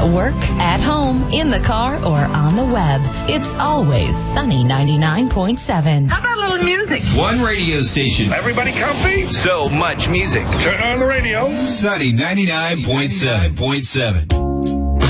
At work, at home, in the car, or on the web. It's always Sunny 99.7. How about a little music? One radio station. Everybody comfy? So much music. Turn on the radio. Sunny 99.7.7.